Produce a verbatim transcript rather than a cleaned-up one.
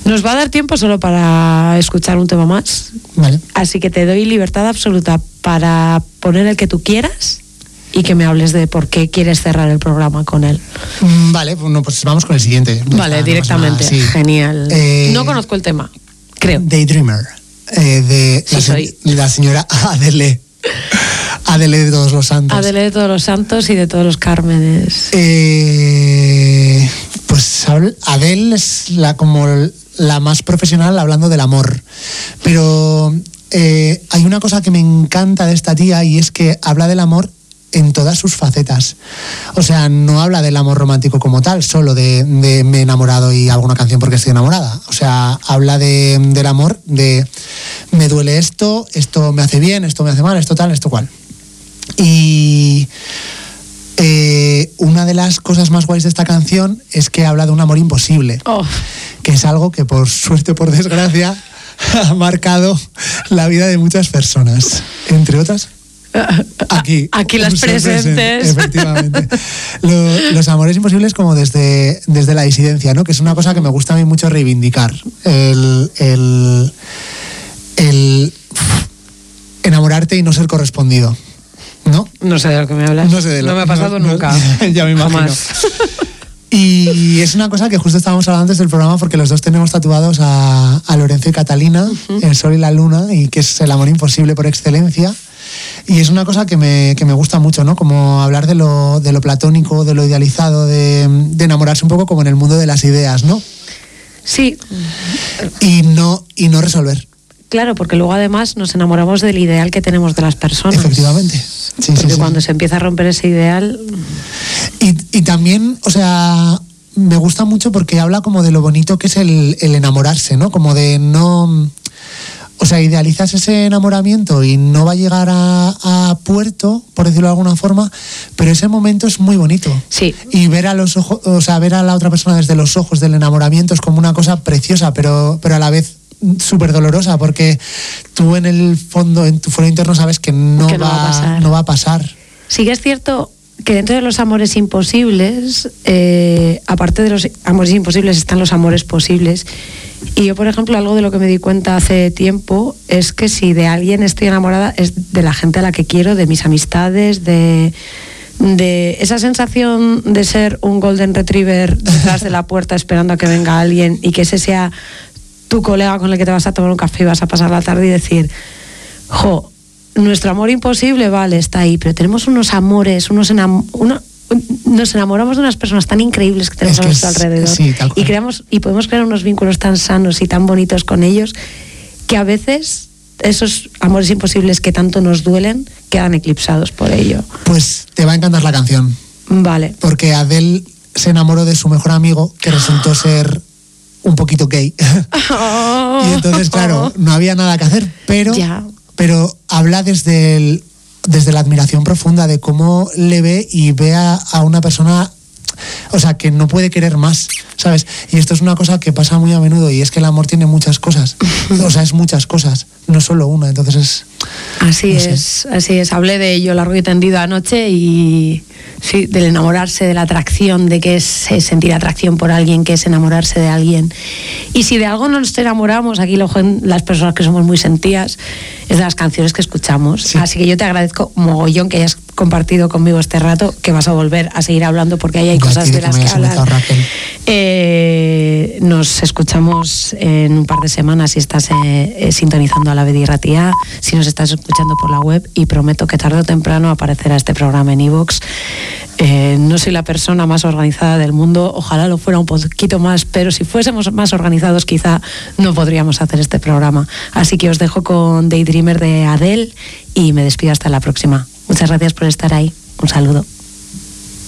Nos va a dar tiempo solo para escuchar un tema más. Vale. Así que te doy libertad absoluta para poner el que tú quieras y que me hables de por qué quieres cerrar el programa con él. Mm, vale, bueno, pues vamos con el siguiente. Vale, Ah, no directamente. pasa nada, sí. Genial. Eh, no conozco el tema, creo. Daydreamer, eh, de Sí, la, se- soy. la señora Adele. Adele de Todos los Santos. Adele de Todos los Santos y de todos los Cármenes. Eh, pues habl- Adele es la como la más profesional hablando del amor. Pero eh, hay una cosa que me encanta de esta tía y es que habla del amor en todas sus facetas. O sea, no habla del amor romántico como tal, solo de, de me he enamorado y hago una canción porque estoy enamorada. O sea, habla de, del amor, de me duele esto, esto me hace bien, esto me hace mal, esto tal, esto cual. Y eh, una de las cosas más guays de esta canción es que habla de un amor imposible, Oh, que es algo que por suerte o por desgracia ha marcado la vida de muchas personas, entre otras aquí, Aquí las son presentes. efectivamente. Lo- los amores imposibles como desde, desde la disidencia, ¿no? Que es una cosa que me gusta a mí mucho reivindicar. El, el, el enamorarte y no ser correspondido, ¿no? no sé de lo que me hablas. No sé de lo No me ha pasado no- no- nunca. ya me imagino. Jamás. Y es una cosa que justo estábamos hablando antes del programa porque los dos tenemos tatuados a, a Lorenzo y Catalina, uh-huh. El sol y la luna, y que es el amor imposible por excelencia. Y es una cosa que me, que me gusta mucho, ¿no? Como hablar de lo, de lo platónico, de lo idealizado, de, de enamorarse un poco como en el mundo de las ideas, ¿no? Sí. Y no, y no resolver. Claro, porque luego además nos enamoramos del ideal que tenemos de las personas. Efectivamente. Sí, porque sí, cuando sí. se empieza a romper ese ideal... Y, y también, o sea, me gusta mucho porque habla como de lo bonito que es el, el enamorarse, ¿no? Como de no... O sea, idealizas ese enamoramiento y no va a llegar a, a puerto, por decirlo de alguna forma, pero ese momento es muy bonito. Sí. Y ver a los ojos, o sea, ver a la otra persona desde los ojos del enamoramiento es como una cosa preciosa, pero, pero a la vez súper dolorosa, porque tú en el fondo, en tu foro interno sabes que no, que no va, va a pasar. no va a pasar. Sí que es cierto que dentro de los amores imposibles, eh, aparte de los amores imposibles, están los amores posibles. Y yo, por ejemplo, algo de lo que me di cuenta hace tiempo es que si de alguien estoy enamorada es de la gente a la que quiero, de mis amistades, de, de esa sensación de ser un golden retriever detrás de la puerta esperando a que venga alguien y que ese sea tu colega con el que te vas a tomar un café y vas a pasar la tarde y decir, jo, nuestro amor imposible, vale, está ahí, pero tenemos unos amores, unos enam- uno, nos enamoramos de unas personas tan increíbles que tenemos Es que a nuestro es- alrededor sí, tal cual. y creamos y podemos crear unos vínculos tan sanos y tan bonitos con ellos que a veces esos amores imposibles que tanto nos duelen quedan eclipsados por ello. Pues te va a encantar la canción, Vale. porque Adele se enamoró de su mejor amigo, que resultó ser un poquito gay. Y entonces, claro, no había nada que hacer, pero, Ya. pero habla desde, el, desde la admiración profunda de cómo le ve y ve a, a una persona, o sea, que no puede querer más, ¿sabes? Y esto es una cosa que pasa muy a menudo, y es que el amor tiene muchas cosas, o sea, es muchas cosas, no solo una, entonces es... Así no sé. es, así es. Hablé de ello largo y tendido anoche y sí, del enamorarse, de la atracción, de qué es eh, sentir atracción por alguien, qué es enamorarse de alguien. Y si de algo nos enamoramos, aquí lo juegan las personas que somos muy sentías, es de las canciones que escuchamos. Sí. Así que yo te agradezco mogollón que hayas compartido conmigo este rato, que vas a volver a seguir hablando porque ahí hay Ya, cosas tío, de que las me que hayas invitado, hablar. Raquel. Eh, nos escuchamos en un par de semanas si estás eh, eh, sintonizando a la Bedirratía, si nos estás escuchando por la web, y prometo que tarde o temprano aparecerá este programa en iVoox. Eh, no soy la persona más organizada del mundo, ojalá lo fuera un poquito más, pero si fuésemos más organizados quizá no podríamos hacer este programa. Así que os dejo con Daydreamer de Adele y me despido hasta la próxima. Muchas gracias por estar ahí. Un saludo.